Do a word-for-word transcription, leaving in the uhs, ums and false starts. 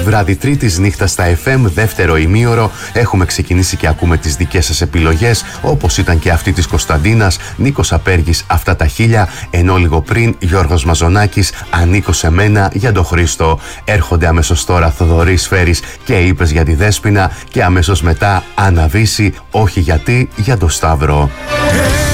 Βράδυ Τρίτης, νύχτα στα εφ εμ, δεύτερο ημίωρο. Έχουμε ξεκινήσει και ακούμε τις δικές σας επιλογές, όπως ήταν και αυτή της Κωνσταντίνας, Νίκος Απέργης, αυτά τα χίλια, ενώ λίγο πριν Γιώργος Μαζονάκης, ανήκω σε μένα, για τον Χρήστο. Έρχονται αμέσως τώρα Θοδωρής Φέρης και είπες για τη Δέσποινα, και αμέσως μετά Αναβίση, όχι γιατί, για τον Σταύρο.